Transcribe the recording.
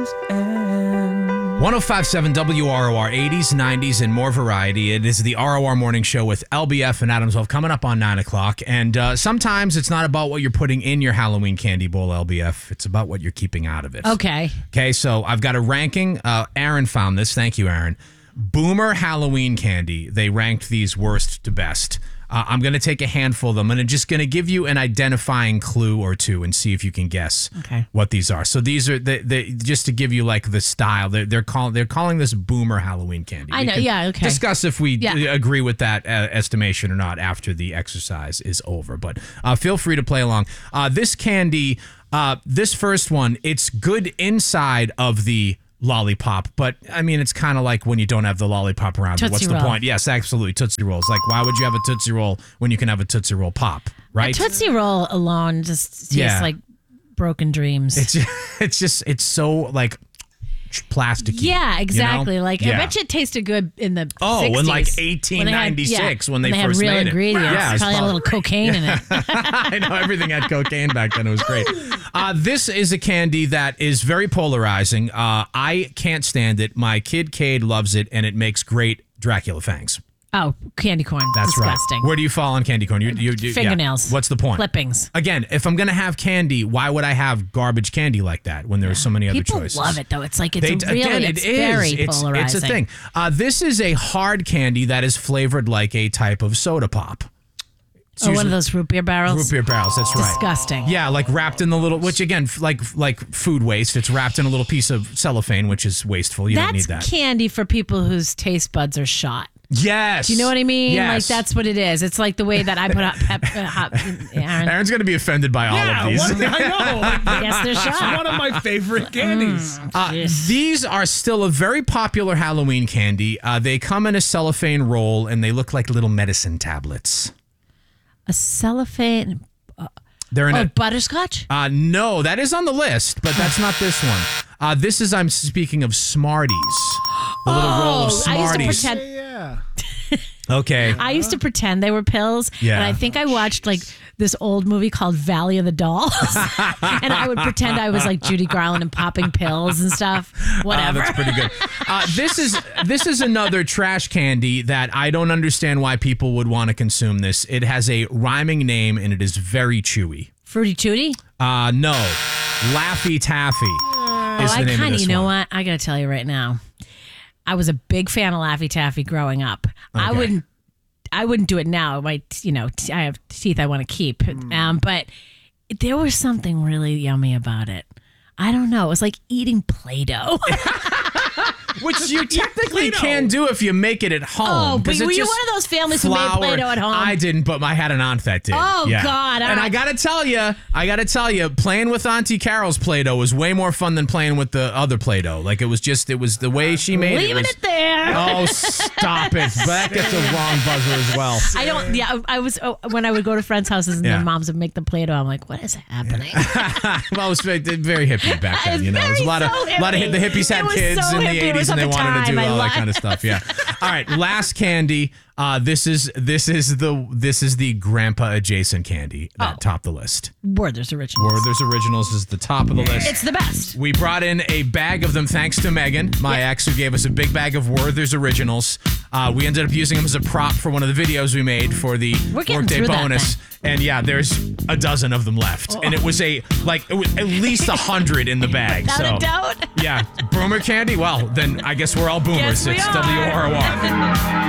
1057 WROR, 80s, 90s, and more variety. It is the ROR Morning Show with LBF and Adams Wolf coming up on 9 o'clock. And sometimes it's not about what you're putting in your Halloween candy bowl, LBF. It's about what you're keeping out of it. Okay. Okay, so I've got a ranking. Aaron found this. Thank you, Aaron. Boomer Halloween candy. They ranked these worst to best. I'm going to take a handful of them. I'm just going to give you an identifying clue or two and see if you can guess what these are. So these are just to give you like the style. They're calling this Boomer Halloween candy. I know. Yeah. Okay. Discuss if we agree with that estimation or not after the exercise is over. But feel free to play along. This candy, this first one, it's good inside of the lollipop, but I mean, it's kind of like when you don't have the lollipop around. What's the point? Yes, absolutely. Tootsie Rolls. Like, why would you have a Tootsie Roll when you can have a Tootsie Roll Pop, right? A Tootsie Roll alone just tastes like broken dreams. It's so like plasticky. Yeah, exactly. You know? Like, I bet you it tasted good in the 60s. In like 1896 when they first had real made ingredients. it. Yeah, probably had a little cocaine in it. I know, everything had cocaine back then. It was great. This is a candy that is very polarizing. I can't stand it. My kid Cade loves it, and it makes great Dracula fangs. Oh, candy corn. That's disgusting. Right. Where do you fall on candy corn? You Fingernails. Yeah. What's the point? Clippings. Again, if I'm going to have candy, why would I have garbage candy like that when there are so many other choices? People love it, though. It's like, it's very polarizing. It's a thing. This is a hard candy that is flavored like a type of soda pop. One of those root beer barrels? Root beer barrels, that's right. Disgusting. Yeah, like wrapped in the little, which again, like food waste. It's wrapped in a little piece of cellophane, which is wasteful. You don't need that. That's candy for people whose taste buds are shot. Yes. Do you know what I mean? Yes. Like, that's what it is. It's like the way that I put up Aaron. Aaron's going to be offended by all of these. I know. Yes, they're shot. It's one of my favorite candies. These are still a very popular Halloween candy. They come in a cellophane roll, and they look like little medicine tablets. A cellophane... They're in butterscotch? No, that is on the list, but that's not this one. I'm speaking of Smarties. The little roll of Smarties. I used to pretend... Okay. I used to pretend they were pills, and I think I watched like this old movie called Valley of the Dolls, and I would pretend I was like Judy Garland and popping pills and stuff. Whatever. That's pretty good. This is another trash candy that I don't understand why people would want to consume this. It has a rhyming name, and it is very chewy. Fruity Tooty? No. Laffy Taffy is the name of this one. You know what? I got to tell you right now. I was a big fan of Laffy Taffy growing up. Okay. I wouldn't do it now. I have teeth I want to keep. But there was something really yummy about it. I don't know. It was like eating Play-Doh. Which you technically can do if you make it at home. Oh, but were you one of those families who made Play-Doh at home? I didn't, but I had an aunt that did. Oh, God. And I gotta tell you, playing with Auntie Carol's Play-Doh was way more fun than playing with the other Play-Doh. Like, it was the way she made it. Leaving it there. Oh, stop it. But that gets a wrong buzzer as well. I was, when I would go to friends' houses and their moms would make the Play-Doh, I'm like, what is happening? Well, it was very hippie back then, you know. It was a lot of the hippies had kids in the 80s and they wanted to do all that kind of stuff. Yeah. All right, last candy. This is the grandpa adjacent candy that topped the list. Werther's Originals. Werther's Originals is the top of the list. It's the best. We brought in a bag of them thanks to Megan, my ex, who gave us a big bag of Werther's Originals. We ended up using them as a prop for one of the videos we made for the Workday bonus. And yeah, there's a dozen of them left. And it was at least 100 in the bag. Without a doubt. Yeah. Boomer candy? Well, then I guess we're all boomers. Yes, we It's are. WROR.